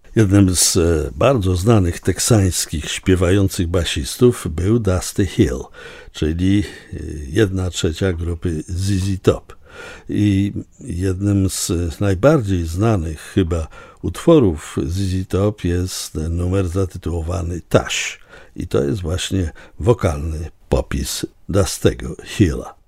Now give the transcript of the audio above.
Jednym z bardzo znanych teksańskich śpiewających basistów był Dusty Hill, czyli 1/3 grupy ZZ Top. I jednym z najbardziej znanych chyba utworów ZZ Top jest numer zatytułowany Tush. I to jest właśnie wokalny popis Dusty'ego Hilla.